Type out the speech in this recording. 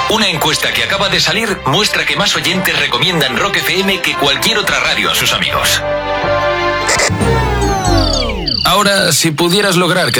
Una encuesta que acaba de salir muestra que más oyentes recomiendan Rock FM que cualquier otra radio a sus amigos. Ahora, si pudieras lograr que